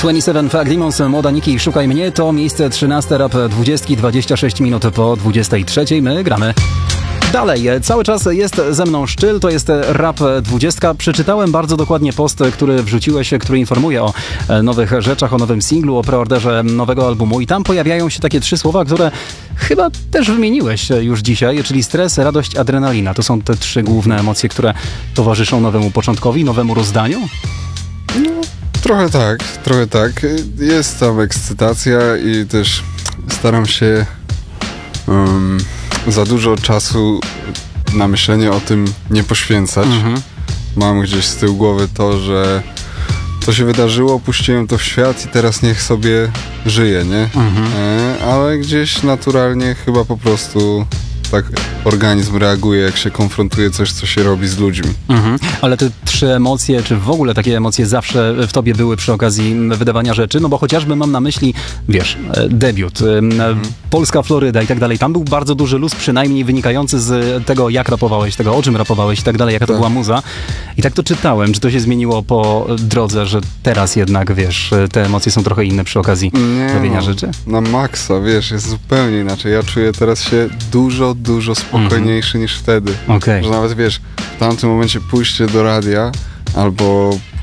27 Fag Demons, Młoda Niki, Szukaj Mnie, to miejsce 13 Rap 20, 26 minut po 23. My gramy dalej. Cały czas jest ze mną Szczyl, to jest Rap 20. Przeczytałem bardzo dokładnie post, który wrzuciłeś, który informuje o nowych rzeczach, o nowym singlu, o preorderze nowego albumu i tam pojawiają się takie 3 słowa, które chyba też wymieniłeś już dzisiaj, czyli stres, radość, adrenalina. To są te 3 główne emocje, które towarzyszą nowemu początkowi, nowemu rozdaniu? No, trochę tak. Jest tam ekscytacja i też staram się za dużo czasu na myślenie o tym nie poświęcać. Mam gdzieś z tyłu głowy to, że to się wydarzyło, puściłem to w świat i teraz niech sobie żyje, nie? Ale gdzieś naturalnie chyba po prostu tak organizm reaguje, jak się konfrontuje coś, co się robi z ludźmi. Ale te 3 emocje, czy w ogóle takie emocje zawsze w tobie były przy okazji wydawania rzeczy? No bo chociażby mam na myśli, wiesz, debiut, Polska Floryda i tak dalej. Tam był bardzo duży luz, przynajmniej wynikający z tego, jak rapowałeś, tego, o czym rapowałeś i tak dalej, jaka to była muza. I tak to czytałem, czy to się zmieniło po drodze, że teraz jednak, wiesz, te emocje są trochę inne przy okazji robienia rzeczy? Na maksa, wiesz, jest zupełnie inaczej. Ja czuję teraz się dużo spokojniejszy niż wtedy. Okej. Że nawet, wiesz, w tamtym momencie pójście do radia albo